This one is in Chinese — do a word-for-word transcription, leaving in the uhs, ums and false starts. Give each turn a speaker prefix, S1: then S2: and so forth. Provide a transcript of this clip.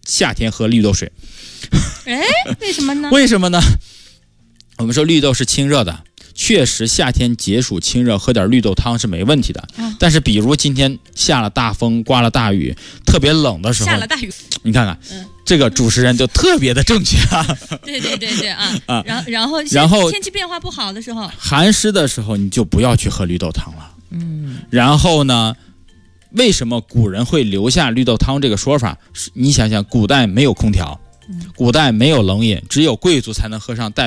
S1: 夏天喝绿豆水。
S2: 哎，为什么呢？
S1: 为什么呢？我们说绿豆是清热的，确实夏天解暑清热，喝点绿豆汤是没问题的。
S2: 啊、
S1: 但是比如今天下了大风，刮了大雨，特别冷的时候，
S2: 下了大雨，
S1: 你看看，
S2: 嗯，
S1: 这个主持人就特别的正确啊。
S2: 对对对对啊
S1: 啊，
S2: 然后然后
S1: 然后
S2: 天气变化不好的时候，
S1: 寒湿的时候你就不要去喝绿豆汤了。
S2: 嗯，
S1: 然后呢，为什么古人会留下绿豆汤这个说法？你想想，古代没有空调，古代没有冷饮，只有贵族才能喝上带